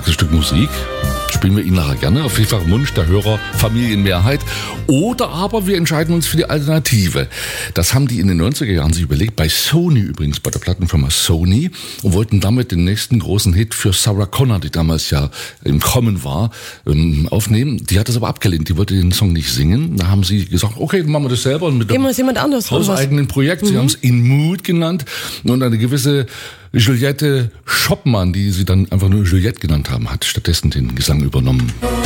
besagtes Stück Musik. Spielen wir ihn nachher gerne. Auf jeden Fall Wunsch der Hörer, Familienmehrheit. Oder aber wir entscheiden uns für die Alternative. Das haben die in den 90er Jahren sich überlegt, bei Sony übrigens, bei der Plattenfirma Sony, und wollten damit den nächsten großen Hit für Sarah Connor, die damals ja im Kommen war, aufnehmen. Die hat das aber abgelehnt. Die wollte den Song nicht singen. Da haben sie gesagt, okay, dann machen wir das selber. Und mit dem hauseigenen Projekt. Sie haben es In Mood genannt. Und eine gewisse Juliette Schoppmann, die sie dann einfach nur Juliette genannt haben, hat stattdessen den Gesang übernommen.